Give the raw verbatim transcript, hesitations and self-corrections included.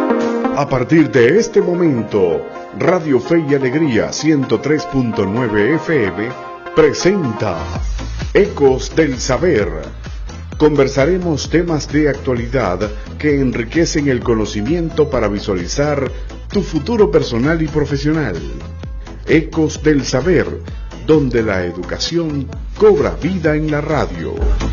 A partir de este momento, Radio Fe y Alegría ciento tres punto nueve F M presenta Ecos del Saber. Conversaremos temas de actualidad que enriquecen el conocimiento para visualizar tu futuro personal y profesional. Ecos del Saber, donde la educación cobra vida en la radio.